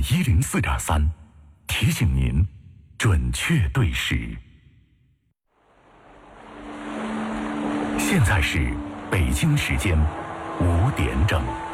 104.3，提醒您准确对时。现在是北京时间5点整。